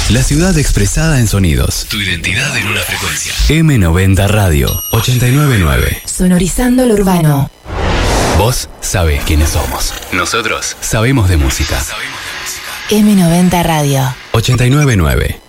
La ciudad expresada en sonidos. Tu identidad en una frecuencia. M90 Radio 899. Sonorizando lo urbano. Vos sabés quiénes somos. Nosotros sabemos de música. M90 Radio 899.